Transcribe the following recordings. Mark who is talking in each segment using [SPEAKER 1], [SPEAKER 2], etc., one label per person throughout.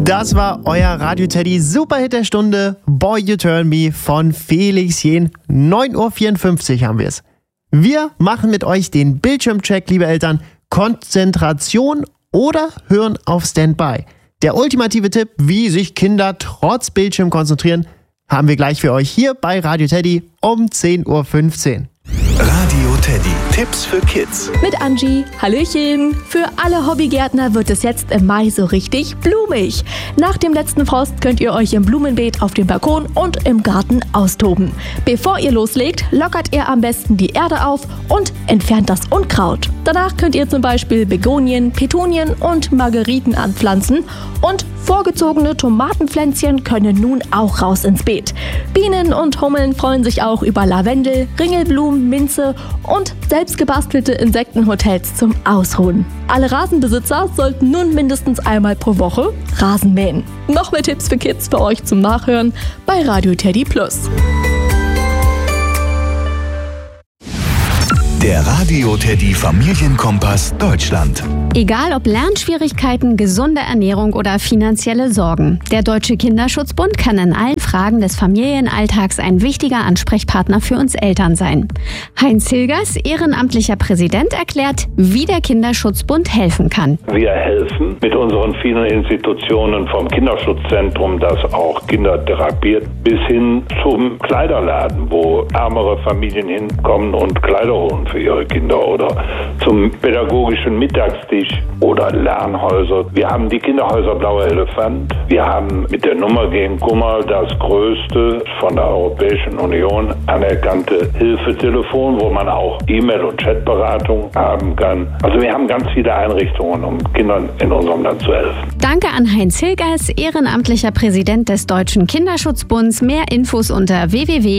[SPEAKER 1] Das war euer Radio-Teddy Superhit der Stunde, Boy You Turn Me von Felix Jähn. 9.54 Uhr haben wir es. Wir machen mit euch den Bildschirmcheck, liebe Eltern. Konzentration oder Hören auf Standby. Der ultimative Tipp, wie sich Kinder trotz Bildschirm konzentrieren, haben wir gleich für euch hier bei Radio Teddy um 10.15 Uhr.
[SPEAKER 2] Radio Teddy, Tipps für Kids.
[SPEAKER 3] Mit Angie. Hallöchen. Für alle Hobbygärtner wird es jetzt im Mai so richtig blumig. Nach dem letzten Frost könnt ihr euch im Blumenbeet auf dem Balkon und im Garten austoben. Bevor ihr loslegt, lockert ihr am besten die Erde auf und entfernt das Unkraut. Danach könnt ihr zum Beispiel Begonien, Petunien und Margeriten anpflanzen und vorgezogene Tomatenpflänzchen können nun auch raus ins Beet. Bienen und Hummeln freuen sich auch über Lavendel, Ringelblumen, Minze und selbstgebastelte Insektenhotels zum Ausruhen. Alle Rasenbesitzer sollten nun mindestens einmal pro Woche Rasen mähen. Noch mehr Tipps für Kids für euch zum Nachhören bei Radio Teddy Plus.
[SPEAKER 2] Der Radio Teddy Familienkompass Deutschland.
[SPEAKER 4] Egal ob Lernschwierigkeiten, gesunde Ernährung oder finanzielle Sorgen. Der Deutsche Kinderschutzbund kann in allen Fragen des Familienalltags ein wichtiger Ansprechpartner für uns Eltern sein. Heinz Hilgers, ehrenamtlicher Präsident, erklärt, wie der Kinderschutzbund helfen kann.
[SPEAKER 5] Wir helfen mit unseren vielen Institutionen vom Kinderschutzzentrum, das auch Kinder therapiert, bis hin zum Kleiderladen, wo ärmere Familien hinkommen und Kleider holen für ihre Kinder, oder zum pädagogischen Mittagstisch oder Lernhäuser. Wir haben die Kinderhäuser Blauer Elefant. Wir haben mit der Nummer gegen Kummer das größte von der Europäischen Union anerkannte Hilfetelefon, wo man auch E-Mail- und Chatberatung haben kann. Also wir haben ganz viele Einrichtungen, um Kindern in unserem Land zu helfen.
[SPEAKER 4] Danke an Heinz Hilgers, ehrenamtlicher Präsident des Deutschen Kinderschutzbunds. Mehr Infos unter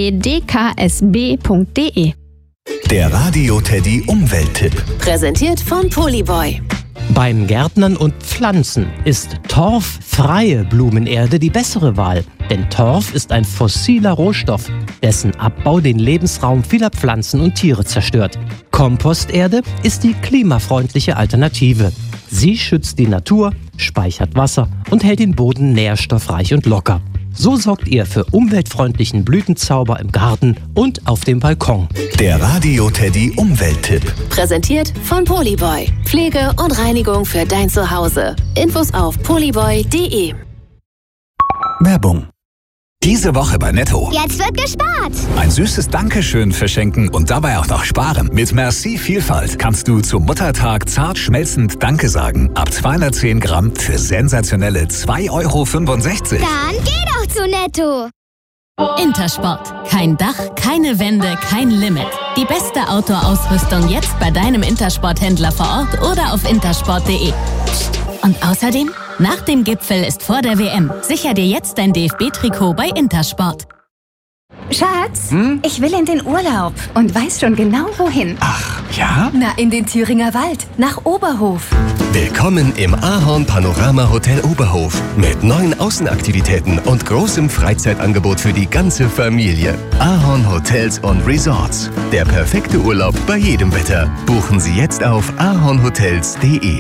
[SPEAKER 4] www.dksb.de.
[SPEAKER 2] Der Radio Teddy Umwelttipp.
[SPEAKER 6] Präsentiert von Polyboy.
[SPEAKER 7] Beim Gärtnern und Pflanzen ist torffreie Blumenerde die bessere Wahl. Denn Torf ist ein fossiler Rohstoff, dessen Abbau den Lebensraum vieler Pflanzen und Tiere zerstört. Komposterde ist die klimafreundliche Alternative. Sie schützt die Natur, speichert Wasser und hält den Boden nährstoffreich und locker. So sorgt ihr für umweltfreundlichen Blütenzauber im Garten und auf dem Balkon.
[SPEAKER 2] Der Radio Teddy Umwelttipp.
[SPEAKER 6] Präsentiert von Polyboy. Pflege und Reinigung für dein Zuhause. Infos auf polyboy.de.
[SPEAKER 2] Werbung. Diese Woche bei Netto.
[SPEAKER 8] Jetzt wird gespart.
[SPEAKER 2] Ein süßes Dankeschön verschenken und dabei auch noch sparen. Mit Merci Vielfalt kannst du zum Muttertag zart schmelzend Danke sagen. Ab 210 Gramm für sensationelle 2,65 €.
[SPEAKER 8] Dann geh doch zu Netto.
[SPEAKER 9] Intersport. Kein Dach, keine Wände, kein Limit. Die beste Outdoor-Ausrüstung jetzt bei deinem Intersport-Händler vor Ort oder auf intersport.de. Und außerdem, nach dem Gipfel ist vor der WM. Sicher dir jetzt dein DFB-Trikot bei Intersport.
[SPEAKER 10] Schatz, ich will in den Urlaub und weiß schon genau wohin.
[SPEAKER 2] Ach, ja?
[SPEAKER 10] Na, in den Thüringer Wald, nach Oberhof.
[SPEAKER 11] Willkommen im Ahorn Panorama Hotel Oberhof mit neuen Außenaktivitäten und großem Freizeitangebot für die ganze Familie. Ahorn Hotels und Resorts. Der perfekte Urlaub bei jedem Wetter. Buchen Sie jetzt auf ahornhotels.de.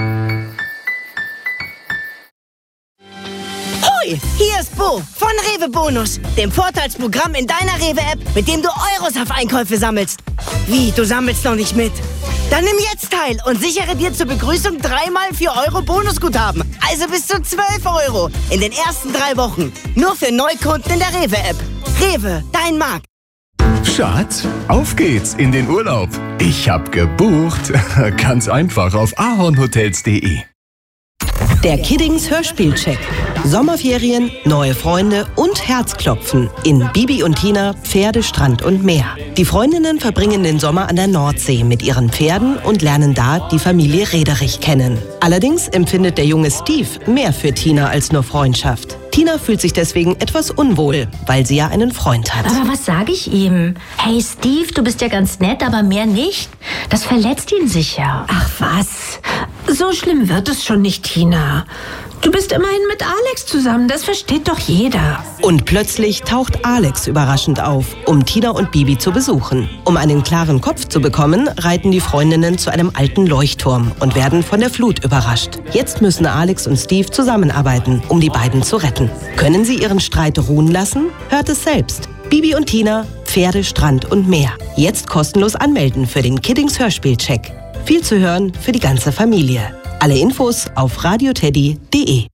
[SPEAKER 12] Hier ist Bo von Rewe Bonus, dem Vorteilsprogramm in deiner Rewe-App, mit dem du Euros auf Einkäufe sammelst. Wie, du sammelst noch nicht mit? Dann nimm jetzt teil und sichere dir zur Begrüßung 3x 4 € Bonusguthaben. Also bis zu 12 € in den ersten 3 Wochen. Nur für Neukunden in der Rewe-App. Rewe, dein Markt.
[SPEAKER 11] Schatz, auf geht's in den Urlaub. Ich hab gebucht. Ganz einfach auf ahornhotels.de.
[SPEAKER 13] Der Kiddings Hörspielcheck. Sommerferien, neue Freunde und Herzklopfen in Bibi und Tina, Pferde, Strand und Meer. Die Freundinnen verbringen den Sommer an der Nordsee mit ihren Pferden und lernen da die Familie Rederich kennen. Allerdings empfindet der junge Steve mehr für Tina als nur Freundschaft. Tina fühlt sich deswegen etwas unwohl, weil sie ja einen Freund hat.
[SPEAKER 14] Aber was sage ich ihm? Hey Steve, du bist ja ganz nett, aber mehr nicht. Das verletzt ihn sicher.
[SPEAKER 10] Ach was,
[SPEAKER 14] So schlimm wird es schon nicht, Tina. Du bist immerhin mit Alex zusammen, das versteht doch jeder.
[SPEAKER 13] Und plötzlich taucht Alex überraschend auf, um Tina und Bibi zu besuchen. Um einen klaren Kopf zu bekommen, reiten die Freundinnen zu einem alten Leuchtturm und werden von der Flut überrascht. Jetzt müssen Alex und Steve zusammenarbeiten, um die beiden zu retten. Können sie ihren Streit ruhen lassen? Hört es selbst. Bibi und Tina, Pferde, Strand und Meer. Jetzt kostenlos anmelden für den Kiddings Hörspielcheck. Viel zu hören für die ganze Familie. Alle Infos auf radioteddy.de.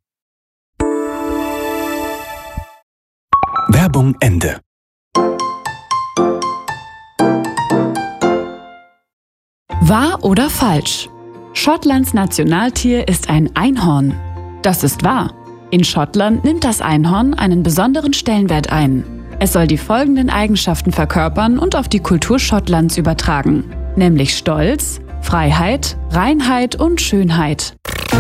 [SPEAKER 2] Werbung Ende.
[SPEAKER 15] Wahr oder falsch? Schottlands Nationaltier ist ein Einhorn. Das ist wahr. In Schottland nimmt das Einhorn einen besonderen Stellenwert ein. Es soll die folgenden Eigenschaften verkörpern und auf die Kultur Schottlands übertragen, nämlich Stolz, Freiheit, Reinheit und Schönheit.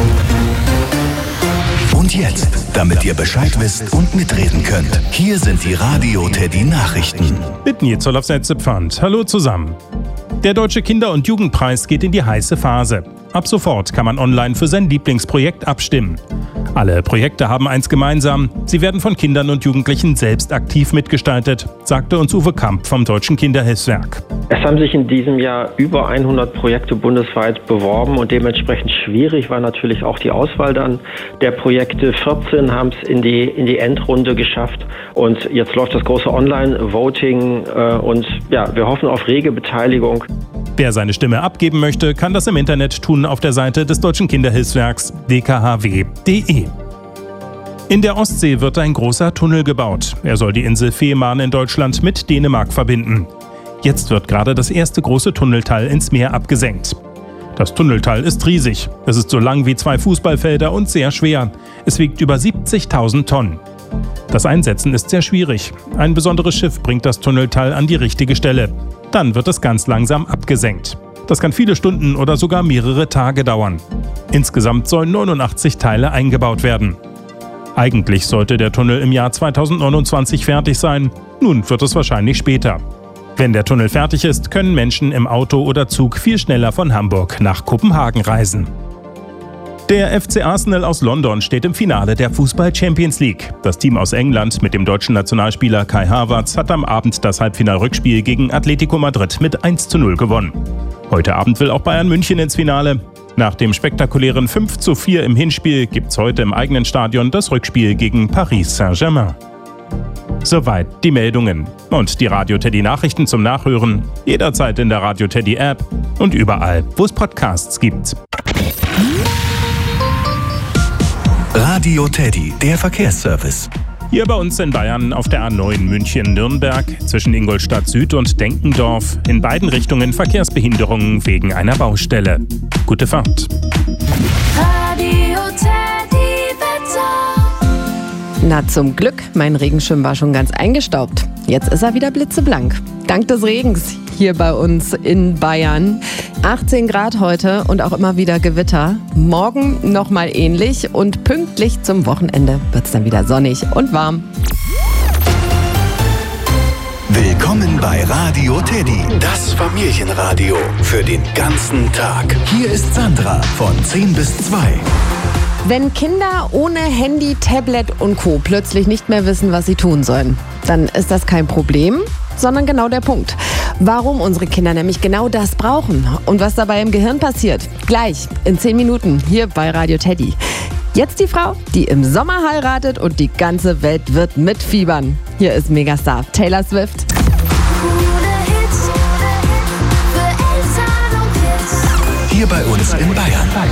[SPEAKER 2] Und jetzt, damit ihr Bescheid wisst und mitreden könnt, hier sind die Radio-Teddy-Nachrichten.
[SPEAKER 16] Mit Nils Olaf-Setze-Pfand. Hallo zusammen. Der Deutsche Kinder- und Jugendpreis geht in die heiße Phase. Ab sofort kann man online für sein Lieblingsprojekt abstimmen. Alle Projekte haben eins gemeinsam: sie werden von Kindern und Jugendlichen selbst aktiv mitgestaltet, sagte uns Uwe Kamp vom Deutschen Kinderhilfswerk.
[SPEAKER 17] Es haben sich in diesem Jahr über 100 Projekte bundesweit beworben und dementsprechend schwierig war natürlich auch die Auswahl dann der Projekte. 14 haben es in die Endrunde geschafft und jetzt läuft das große Online-Voting und ja, wir hoffen auf rege Beteiligung.
[SPEAKER 16] Wer seine Stimme abgeben möchte, kann das im Internet tun auf der Seite des Deutschen Kinderhilfswerks dkhw.de. In der Ostsee wird ein großer Tunnel gebaut. Er soll die Insel Fehmarn in Deutschland mit Dänemark verbinden. Jetzt wird gerade das erste große Tunnelteil ins Meer abgesenkt. Das Tunnelteil ist riesig. Es ist so lang wie 2 Fußballfelder und sehr schwer. Es wiegt über 70.000 Tonnen. Das Einsetzen ist sehr schwierig. Ein besonderes Schiff bringt das Tunnelteil an die richtige Stelle. Dann wird es ganz langsam abgesenkt. Das kann viele Stunden oder sogar mehrere Tage dauern. Insgesamt sollen 89 Teile eingebaut werden. Eigentlich sollte der Tunnel im Jahr 2029 fertig sein. Nun wird es wahrscheinlich später. Wenn der Tunnel fertig ist, können Menschen im Auto oder Zug viel schneller von Hamburg nach Kopenhagen reisen. Der FC Arsenal aus London steht im Finale der Fußball-Champions League. Das Team aus England mit dem deutschen Nationalspieler Kai Havertz hat am Abend das Halbfinalrückspiel gegen Atletico Madrid mit 1:0 gewonnen. Heute Abend will auch Bayern München ins Finale. Nach dem spektakulären 5:4 im Hinspiel gibt's heute im eigenen Stadion das Rückspiel gegen Paris Saint-Germain. Soweit die Meldungen. Und die Radio-Teddy-Nachrichten zum Nachhören jederzeit in der Radio-Teddy-App und überall, wo es Podcasts gibt.
[SPEAKER 2] Radio Teddy, der Verkehrsservice.
[SPEAKER 16] Hier bei uns in Bayern auf der A9 München-Nürnberg zwischen Ingolstadt Süd und Denkendorf. In beiden Richtungen Verkehrsbehinderungen wegen einer Baustelle. Gute Fahrt.
[SPEAKER 18] Radio Teddy Wetter.
[SPEAKER 19] Na zum Glück, mein Regenschirm war schon ganz eingestaubt. Jetzt ist er wieder blitzeblank. Dank des Regens hier bei uns in Bayern. 18 Grad heute und auch immer wieder Gewitter. Morgen nochmal ähnlich und pünktlich zum Wochenende wird es dann wieder sonnig und warm.
[SPEAKER 2] Willkommen bei Radio Teddy, das Familienradio für den ganzen Tag. Hier ist Sandra von 10 bis 2.
[SPEAKER 19] Wenn Kinder ohne Handy, Tablet und Co. plötzlich nicht mehr wissen, was sie tun sollen, dann ist das kein Problem, sondern genau der Punkt. Warum unsere Kinder nämlich genau das brauchen und was dabei im Gehirn passiert. Gleich in 10 Minuten hier bei Radio Teddy. Jetzt die Frau, die im Sommer heiratet und die ganze Welt wird mitfiebern. Hier ist Megastar Taylor Swift.
[SPEAKER 2] Hier bei uns in Bayern.